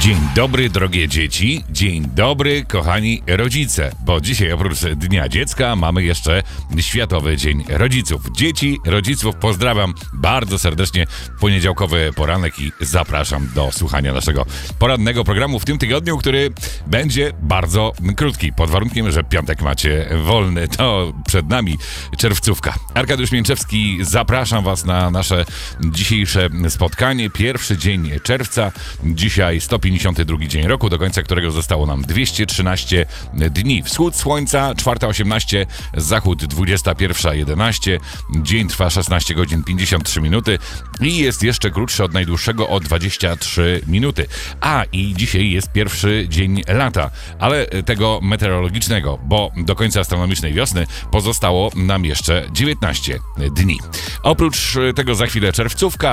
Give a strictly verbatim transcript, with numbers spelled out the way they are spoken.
Dzień dobry, drogie dzieci, dzień dobry, kochani rodzice, bo dzisiaj oprócz Dnia Dziecka mamy jeszcze Światowy Dzień Rodziców. Dzieci, rodziców pozdrawiam bardzo serdecznie w poniedziałkowy poranek i zapraszam do słuchania naszego porannego programu w tym tygodniu, który będzie bardzo krótki, pod warunkiem, że piątek macie wolny. To przed nami czerwcówka. Arkadiusz Mięczewski, zapraszam was na nasze dzisiejsze spotkanie. Pierwszy dzień czerwca, dzisiaj sto pięćdziesiąty drugi dzień roku, do końca którego zostało nam dwieście trzynaście dni. Wschód słońca czwarta osiemnaście, zachód dwudziesta pierwsza jedenaście, dzień trwa szesnaście godzin pięćdziesiąt trzy minuty i jest jeszcze krótszy od najdłuższego o dwadzieścia trzy minuty. A i dzisiaj jest pierwszy dzień lata, ale tego meteorologicznego, bo do końca astronomicznej wiosny pozostało nam jeszcze dziewiętnaście dni. Oprócz tego za chwilę czerwcówka,